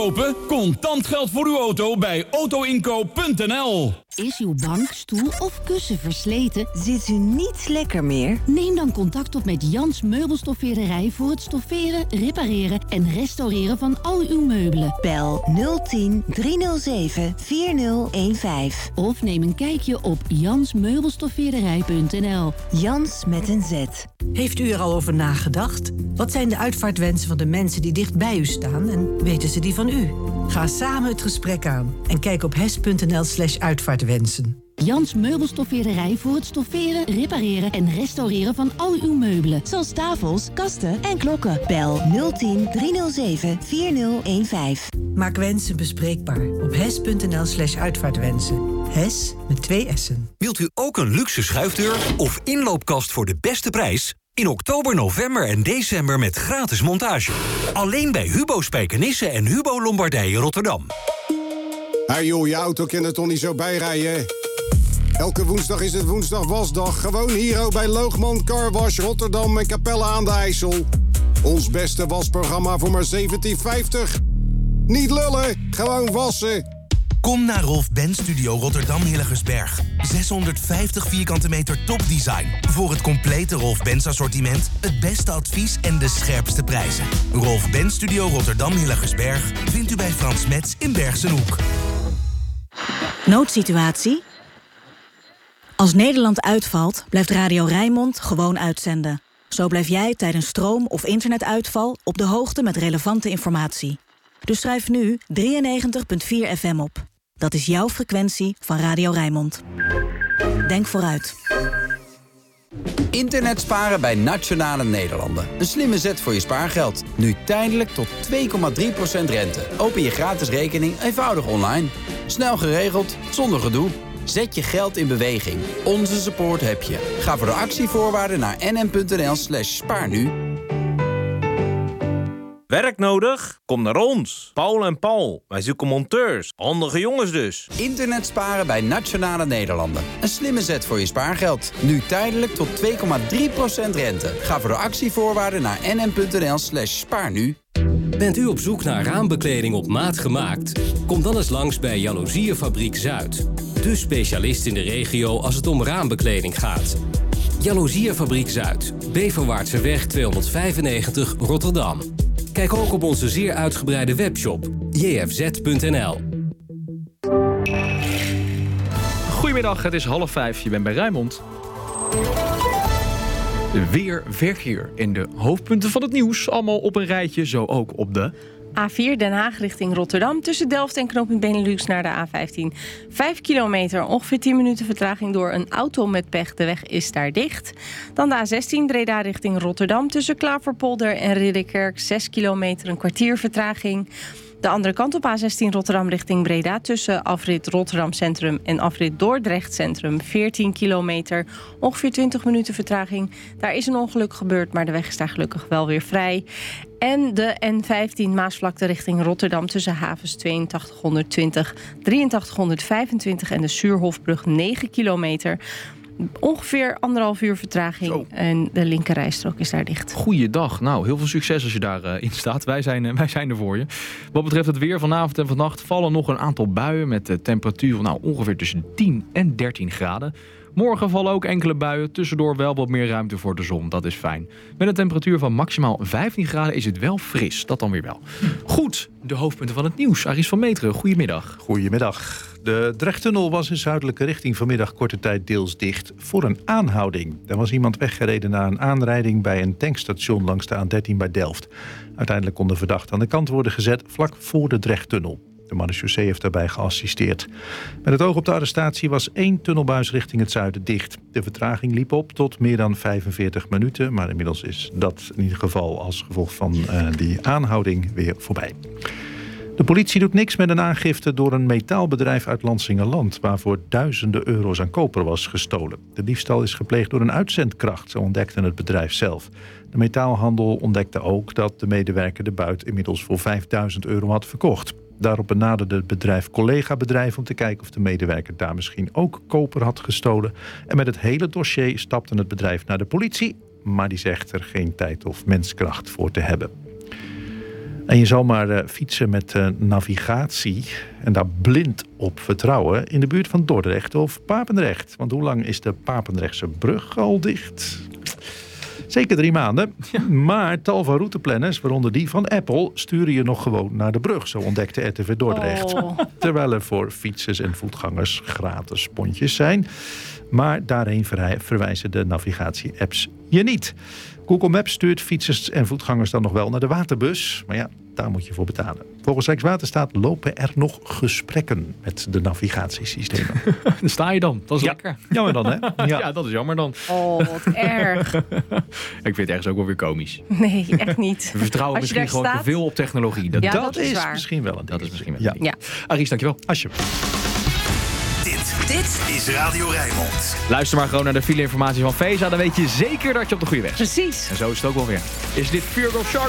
Kopen? Contant geld voor uw auto bij autoinkoop.nl. Is uw bank, stoel of kussen versleten? Zit u niet lekker meer? Neem dan contact op met Jans Meubelstoffeerderij voor het stofferen, repareren en restaureren van al uw meubelen. Bel 010 307 4015. Of neem een kijkje op jansmeubelstoffeerderij.nl. Jans met een Z. Heeft u er al over nagedacht? Wat zijn de uitvaartwensen van de mensen die dicht bij u staan en weten ze die van u? Ga samen het gesprek aan en kijk op hes.nl/uitvaartwensen. Jans Meubelstoffeerderij voor het stofferen, repareren en restaureren van al uw meubelen. Zoals tafels, kasten en klokken. Bel 010 307 4015. Maak wensen bespreekbaar op hes.nl/uitvaartwensen. Hes met 2 S'en. Wilt u ook een luxe schuifdeur of inloopkast voor de beste prijs? In oktober, november en december met gratis montage. Alleen bij Hubo Spijkenisse en Hubo Lombardije Rotterdam. Hey joh, je auto kan er toch niet zo bijrijden? Elke woensdag is het woensdag wasdag. Gewoon hier bij Loogman Car Wash Rotterdam en Capelle aan de IJssel. Ons beste wasprogramma voor maar €17,50. Niet lullen, gewoon wassen. Kom naar Rolf Benz Studio Rotterdam Hillegersberg. 650 vierkante meter topdesign. Voor het complete Rolf Benz assortiment, het beste advies en de scherpste prijzen. Rolf Benz Studio Rotterdam Hillegersberg vindt u bij Frans Metz in Bergsenhoek. Noodsituatie? Als Nederland uitvalt, blijft Radio Rijnmond gewoon uitzenden. Zo blijf jij tijdens stroom- of internetuitval op de hoogte met relevante informatie. Dus schrijf nu 93.4 FM op. Dat is jouw frequentie van Radio Rijnmond. Denk vooruit. Internet sparen bij Nationale Nederlanden. Een slimme zet voor je spaargeld. Nu tijdelijk tot 2,3% rente. Open je gratis rekening eenvoudig online. Snel geregeld, zonder gedoe. Zet je geld in beweging. Onze support heb je. Ga voor de actievoorwaarden naar nm.nl/spaarnu. Werk nodig? Kom naar ons. Paul en Paul. Wij zoeken monteurs. Handige jongens dus. Internet sparen bij Nationale Nederlanden. Een slimme zet voor je spaargeld. Nu tijdelijk tot 2,3% rente. Ga voor de actievoorwaarden naar nm.nl/spaarnu. Bent u op zoek naar raambekleding op maat gemaakt? Kom dan eens langs bij Jaloeziefabriek Zuid. De specialist in de regio als het om raambekleding gaat. Jaloeziefabriek Zuid. Beverwaartseweg 295 Rotterdam. Kijk ook op onze zeer uitgebreide webshop jfz.nl. Goedemiddag, het is 4:30. Je bent bij Rijnmond. Weer verkeer in de hoofdpunten van het nieuws. Allemaal op een rijtje, zo ook op de A4 Den Haag richting Rotterdam. Tussen Delft en knooppunt Benelux naar de A15. 5 kilometer, ongeveer 10 minuten vertraging door een auto met pech. De weg is daar dicht. Dan de A16 Breda richting Rotterdam. Tussen Klaverpolder en Ridderkerk 6 kilometer, een kwartier vertraging. De andere kant op A16 Rotterdam richting Breda. Tussen afrit Rotterdam Centrum en afrit Dordrecht Centrum 14 kilometer. Ongeveer 20 minuten vertraging. Daar is een ongeluk gebeurd, maar de weg is daar gelukkig wel weer vrij. En de N15 Maasvlakte richting Rotterdam tussen havens 8220, 8325 en de Suurhofbrug 9 kilometer. Ongeveer 1,5 uur vertraging. Zo. En de linkerrijstrook is daar dicht. Goeiedag. Nou, heel veel succes als je daarin staat. Wij zijn er voor je. Wat betreft het weer vanavond en vannacht vallen nog een aantal buien met temperaturen ongeveer tussen 10 en 13 graden. Morgen vallen ook enkele buien, tussendoor wel wat meer ruimte voor de zon. Dat is fijn. Met een temperatuur van maximaal 15 graden is het wel fris. Dat dan weer wel. Goed, de hoofdpunten van het nieuws. Aris van Meteren, goedemiddag. Goedemiddag. De Drechttunnel was in zuidelijke richting vanmiddag korte tijd deels dicht voor een aanhouding. Er was iemand weggereden na een aanrijding bij een tankstation langs de A13 bij Delft. Uiteindelijk kon de verdachte aan de kant worden gezet vlak voor de Drechttunnel. De marechaussee heeft daarbij geassisteerd. Met het oog op de arrestatie was 1 tunnelbuis richting het zuiden dicht. De vertraging liep op tot meer dan 45 minuten... maar inmiddels is dat in ieder geval als gevolg van die aanhouding weer voorbij. De politie doet niks met een aangifte door een metaalbedrijf uit Lansingerland... waarvoor duizenden euro's aan koper was gestolen. De diefstal is gepleegd door een uitzendkracht, zo ontdekte het bedrijf zelf. De metaalhandel ontdekte ook dat de medewerker de buit inmiddels voor 5.000 euro had verkocht. Daarop benaderde het bedrijf collega-bedrijf om te kijken of de medewerker daar misschien ook koper had gestolen. En met het hele dossier stapte het bedrijf naar de politie, maar die zegt er geen tijd of menskracht voor te hebben. En je zal maar fietsen met navigatie en daar blind op vertrouwen in de buurt van Dordrecht of Papendrecht. Want hoe lang is de Papendrechtse brug al dicht? Zeker 3 maanden. Ja. Maar tal van routeplanners, waaronder die van Apple, sturen je nog gewoon naar de brug. Zo ontdekte RTV Dordrecht. Oh. Terwijl er voor fietsers en voetgangers gratis pontjes zijn. Maar daarheen verwijzen de navigatie-apps je niet. Google Maps stuurt fietsers en voetgangers dan nog wel naar de waterbus. Maar ja, daar moet je voor betalen. Volgens Rijkswaterstaat lopen er nog gesprekken met de navigatiesystemen. Daar sta je dan. Dat is lekker. Jammer dan, hè? Ja, dat is jammer dan. Oh, wat erg. Ik vind het ergens ook wel weer komisch. Nee, echt niet. We vertrouwen misschien gewoon te veel op technologie. Dat is misschien wel een ding. Dat is misschien wel een ding. Ja. Aries, dankjewel. Alsjeblieft. Dit is Radio Rijnmond. Luister maar gewoon naar de file-informatie van Vesa. Dan weet je zeker dat je op de goede weg bent. Precies. En zo is het ook wel weer. Is dit Fear of Shark?